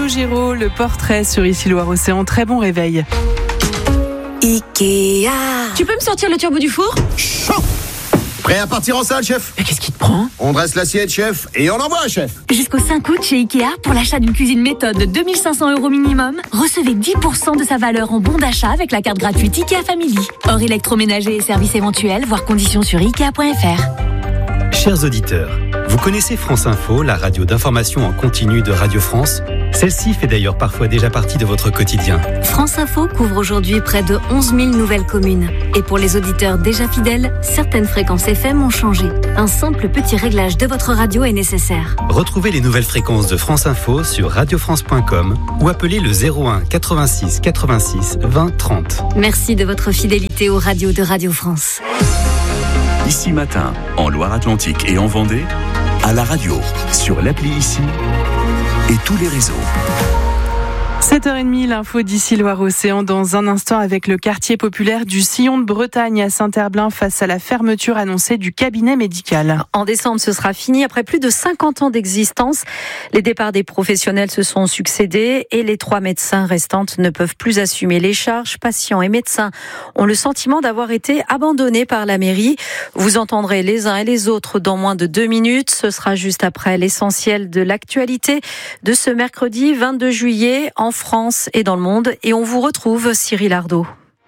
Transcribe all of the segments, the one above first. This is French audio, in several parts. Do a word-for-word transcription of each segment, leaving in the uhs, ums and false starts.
Calogero, le portrait sur Ici Loire Océan. Très bon réveil. Ikea. Tu peux me sortir le turbo du four ? Chaud. Prêt à partir en salle, chef ? Mais qu'est-ce qui te prend ? On dresse l'assiette, chef, et on envoie, chef. Jusqu'au cinq août chez Ikea, pour l'achat d'une cuisine méthode de deux mille cinq cents euros minimum, recevez dix pour cent de sa valeur en bon d'achat avec la carte gratuite Ikea Family. Hors électroménager et services éventuels, voire conditions sur ikea point f r. Chers auditeurs, vous connaissez France Info, la radio d'information en continu de Radio France ? Celle-ci fait d'ailleurs parfois déjà partie de votre quotidien. France Info couvre aujourd'hui près de onze mille nouvelles communes. Et pour les auditeurs déjà fidèles, certaines fréquences F M ont changé. Un simple petit réglage de votre radio est nécessaire. Retrouvez les nouvelles fréquences de France Info sur radio france point com ou appelez le zéro un quatre-vingt-six quatre-vingt-six vingt trente. Merci de votre fidélité aux radios de Radio France. Ici Matin, en Loire-Atlantique et en Vendée, à la radio, sur l'appli Ici et tous les réseaux. sept heures trente, l'info d'Ici Loire Océan dans un instant avec le quartier populaire du Sillon de Bretagne à Saint-Herblain face à la fermeture annoncée du cabinet médical. En décembre, ce sera fini. Après plus de cinquante ans d'existence, les départs des professionnels se sont succédés et les trois médecins restantes ne peuvent plus assumer les charges. Patients et médecins ont le sentiment d'avoir été abandonnés par la mairie. Vous entendrez les uns et les autres dans moins de deux minutes. Ce sera juste après l'essentiel de l'actualité de ce mercredi vingt-deux juillet en France et dans le monde. Et on vous retrouve, Cyril Ardo.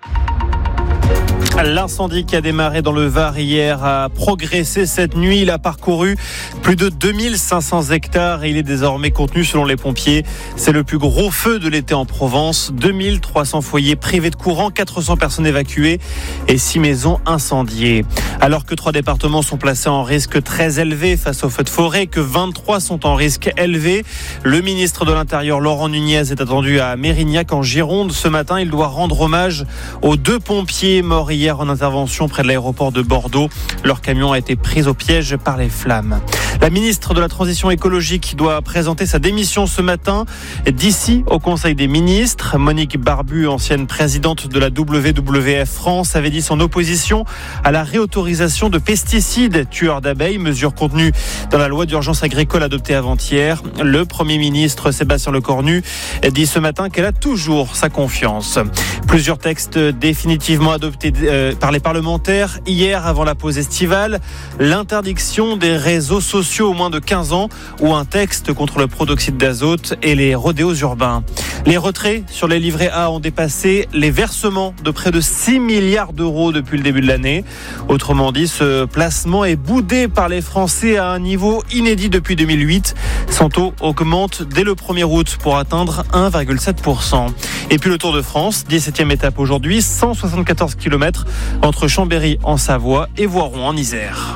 L'incendie qui a démarré dans le Var hier a progressé cette nuit. Il a parcouru plus de deux mille cinq cents hectares et il est désormais contenu selon les pompiers. C'est le plus gros feu de l'été en Provence. deux mille trois cents foyers privés de courant, quatre cents personnes évacuées et six maisons incendiées. Alors que trois départements sont placés en risque très élevé face aux feux de forêt, que vingt-trois sont en risque élevé, le ministre de l'Intérieur Laurent Nunez est attendu à Mérignac en Gironde. Ce matin, il doit rendre hommage aux deux pompiers morts hier en intervention près de l'aéroport de Bordeaux. Leur camion a été pris au piège par les flammes. La ministre de la Transition écologique doit présenter sa démission ce matin d'ici au Conseil des ministres. Monique Barbu, ancienne présidente de la W W F France, avait dit son opposition à la réautorisation de pesticides tueurs d'abeilles, mesure contenue dans la loi d'urgence agricole adoptée avant-hier. Le Premier ministre Sébastien Lecornu dit ce matin qu'elle a toujours sa confiance. Plusieurs textes définitivement adoptés par les parlementaires hier avant la pause estivale. L'interdiction des réseaux sociaux aux moins de quinze ans ou un texte contre le protoxyde d'azote et les rodéos urbains. Les retraits sur les livrets A ont dépassé les versements de près de six milliards d'euros depuis le début de l'année. Autrement dit, ce placement est boudé par les Français à un niveau inédit depuis deux mille huit. Son taux augmente dès le premier août pour atteindre un virgule sept pour cent. Et puis le Tour de France, dix-septième étape aujourd'hui, cent soixante-quatorze kilomètres entre Chambéry en Savoie et Voiron en Isère.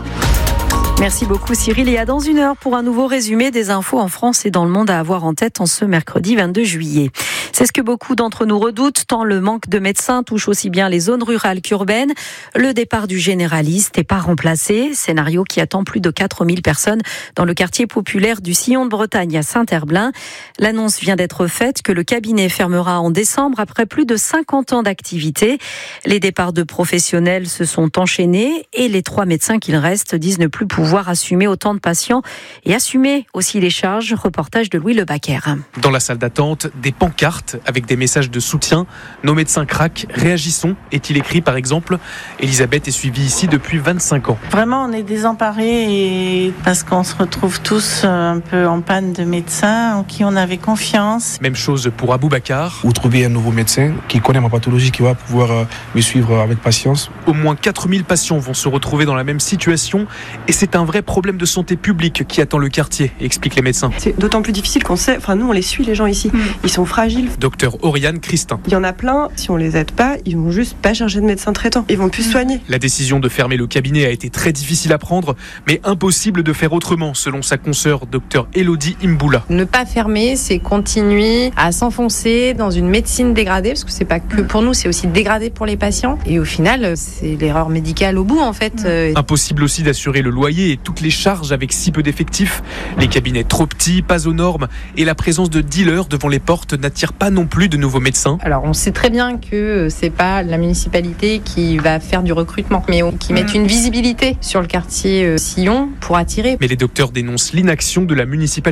Merci beaucoup Cyril et à dans une heure pour un nouveau résumé des infos en France et dans le monde à avoir en tête en ce mercredi vingt-deux juillet. C'est ce que beaucoup d'entre nous redoutent, tant le manque de médecins touche aussi bien les zones rurales qu'urbaines. Le départ du généraliste n'est pas remplacé, scénario qui attend plus de quatre mille personnes dans le quartier populaire du Sillon de Bretagne à Saint-Herblain. L'annonce vient d'être faite que le cabinet fermera en décembre après plus de cinquante ans d'activité. Les départs de professionnels se sont enchaînés et les trois médecins qu'il reste disent ne plus pouvoir pouvoir assumer autant de patients et assumer aussi les charges. Reportage de Louis Lebaquer. Dans la salle d'attente, des pancartes avec des messages de soutien. Nos médecins craquent, réagissons, est-il écrit par exemple. Elisabeth est suivie ici depuis vingt-cinq ans. Vraiment, on est désemparés et parce qu'on se retrouve tous un peu en panne de médecins en qui on avait confiance. Même chose pour Aboubacar. Vous trouvez un nouveau médecin qui connaît ma pathologie, qui va pouvoir me suivre avec patience. Au moins quatre mille patients vont se retrouver dans la même situation et c'est un vrai problème de santé publique qui attend le quartier, expliquent les médecins. C'est d'autant plus difficile qu'on sait, enfin nous on les suit les gens ici, mmh. Ils sont fragiles. Docteur Oriane Christin. Il y en a plein, si on les aide pas, ils vont juste pas chercher de médecin traitant, ils vont plus mmh. soigner. La décision de fermer le cabinet a été très difficile à prendre, mais impossible de faire autrement, selon sa consoeur docteur Elodie Imboula. Ne pas fermer, c'est continuer à s'enfoncer dans une médecine dégradée, parce que c'est pas que pour nous, c'est aussi dégradé pour les patients. Et au final, c'est l'erreur médicale au bout en fait. Mmh. Impossible aussi d'assurer le loyer et toutes les charges avec si peu d'effectifs. Les cabinets trop petits, pas aux normes, et la présence de dealers devant les portes n'attire pas non plus de nouveaux médecins. Alors on sait très bien que c'est pas la municipalité qui va faire du recrutement, mais qui met une visibilité sur le quartier Sillon pour attirer. Mais les docteurs dénoncent l'inaction de la municipalité.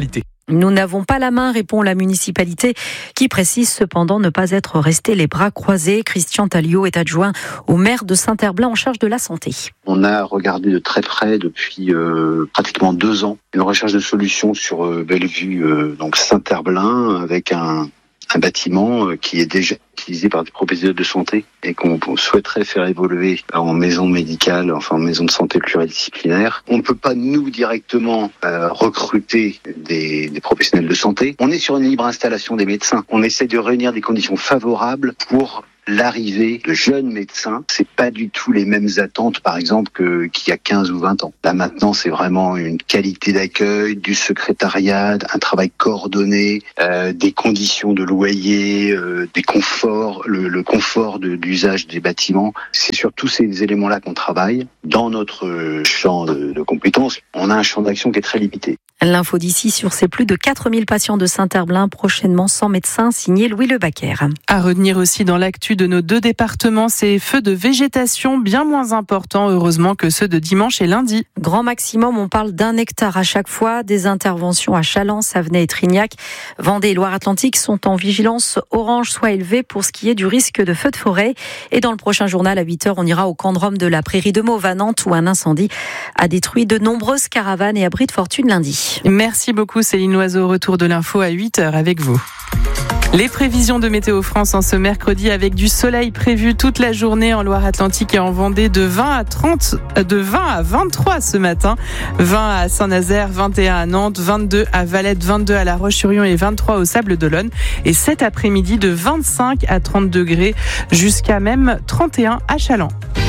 Nous n'avons pas la main, répond la municipalité, qui précise cependant ne pas être resté les bras croisés. Christian Talliot est adjoint au maire de Saint-Herblain en charge de la santé. On a regardé de très près depuis euh, pratiquement deux ans une recherche de solutions sur euh, Bellevue, euh, donc Saint-Herblain, avec un, un bâtiment euh, qui est déjà utilisé par des professionnels de santé et qu'on souhaiterait faire évoluer en maison médicale, enfin en maison de santé pluridisciplinaire. On ne peut pas nous directement euh, recruter des, des professionnels de santé. On est sur une libre installation des médecins. On essaie de réunir des conditions favorables pour l'arrivée de jeunes médecins. C'est pas du tout les mêmes attentes, par exemple, que, qu'il y a quinze ou vingt ans. Là, maintenant, c'est vraiment une qualité d'accueil, du secrétariat, un travail coordonné, euh, des conditions de loyer, euh, des conforts, le, le confort de, d'usage des bâtiments. C'est sur tous ces éléments-là qu'on travaille. Dans notre champ de, de compétences, on a un champ d'action qui est très limité. L'info d'ici sur ces plus de quatre mille patients de Saint-Herblain, prochainement sans médecin, signé Louis Lebaquer. À retenir aussi dans l'actu de nos deux départements, ces feux de végétation bien moins importants, heureusement, que ceux de dimanche et lundi. Grand maximum, on parle d'un hectare à chaque fois. Des interventions à Challans, Savenay et Trignac. Vendée et Loire-Atlantique sont en vigilance orange, soit élevée pour ce qui est du risque de feu de forêt. Et dans le prochain journal, à huit heures, on ira au camp de Rome de la Prairie de Meaux, à Nantes, où un incendie a détruit de nombreuses caravanes et abris de fortune lundi. Merci beaucoup Céline Loiseau, retour de l'info à huit heures avec vous. Les prévisions de Météo France en ce mercredi avec du soleil prévu toute la journée en Loire-Atlantique et en Vendée de vingt à trente, de vingt à vingt-trois ce matin. vingt à Saint-Nazaire, vingt et un à Nantes, vingt-deux à Valette, vingt-deux à La Roche-sur-Yon et vingt-trois au Sable-d'Olonne. Et cet après-midi de vingt-cinq à trente degrés jusqu'à même trente et un à Challans.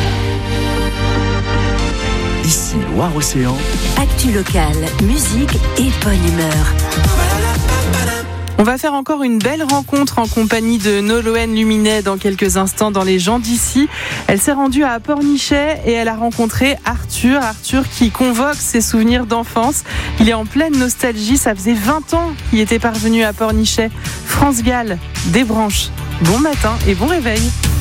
Ici Loire-Océan. Actu locale, musique et bonne humeur. On va faire encore une belle rencontre en compagnie de Nolwenn Luminet dans quelques instants dans Les gens d'ici. Elle s'est rendue à Pornichet et elle a rencontré Arthur. Arthur qui convoque ses souvenirs d'enfance. Il est en pleine nostalgie. Ça faisait vingt ans qu'il était parvenu à Pornichet. France Gall, des branches. Bon matin et bon réveil.